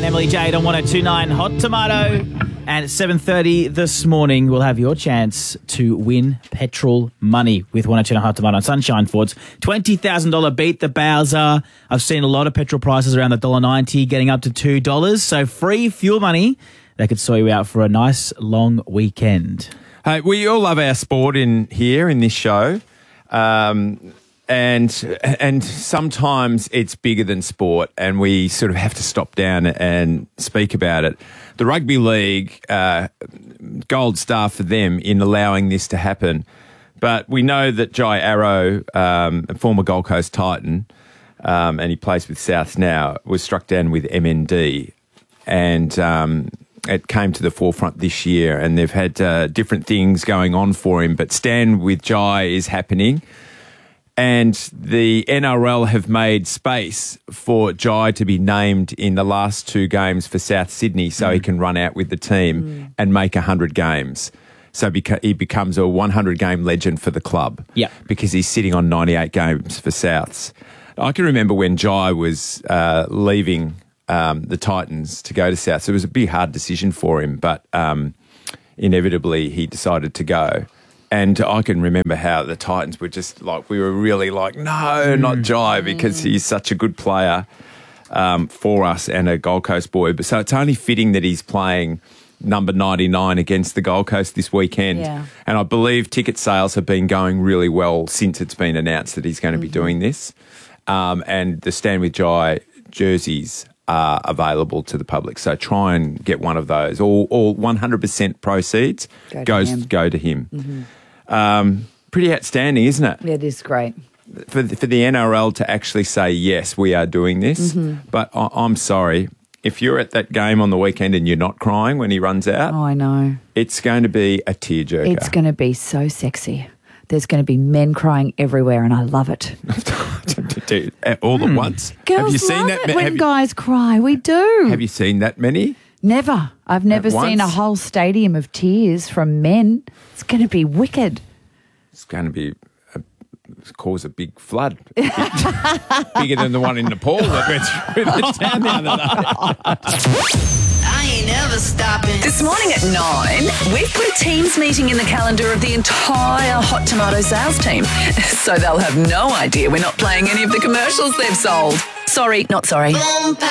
Emily Jade on 102.9 Hot Tomato. And at 7:30 this morning, we'll have your chance to win petrol money with 102.9 Hot Tomato on Sunshine Ford's $20,000 Beat the Bowser. I've seen a lot of petrol prices around the $1.90 getting up to $2. So free fuel money that could sort you out for a nice long weekend. Hey, we all love our sport in this show. And sometimes it's bigger than sport, and we sort of have to stop down and speak about it. The Rugby League, gold star for them in allowing this to happen. But we know that Jai Arrow, a former Gold Coast Titan, and he plays with Souths now, was struck down with MND. And it came to the forefront this year, and they've had different things going on for him. But Stand With Jai is happening. And the NRL have made space for Jai to be named in the last 2 games for South Sydney so he can run out with the team and make 100 games. So he becomes a 100-game legend for the club because he's sitting on 98 games for Souths. I can remember when Jai was leaving the Titans to go to Souths. It was a big, hard decision for him, but inevitably he decided to go. And I can remember how the Titans were just like, we were really like, no, not Jai, because he's such a good player for us and a Gold Coast boy. But so it's only fitting that he's playing number 99 against the Gold Coast this weekend. Yeah. And I believe ticket sales have been going really well since it's been announced that he's going to be doing this. And the Stand With Jai jerseys are available to the public. So try and get one of those. All 100% proceeds go to him. Mm-hmm. Pretty outstanding, isn't it? It is great. For the NRL to actually say, yes, we are doing this. Mm-hmm. But I'm sorry, if you're at that game on the weekend and you're not crying when he runs out. Oh, I know. It's going to be a tearjerker. It's going to be so sexy. There's going to be men crying everywhere, and I love it. All at once. Girls have you seen love that? it when guys cry. We do. Have you seen that many? Never. I've never seen a whole stadium of tears from men. It's going to be wicked. It's going to be cause a big flood. Bigger than the one in Nepal that went through the town the other day. I ain't never stopping. This morning at 9, we've put a Teams meeting in the calendar of the entire Hot Tomato sales team. So they'll have no idea we're not playing any of the commercials they've sold. Sorry, not sorry.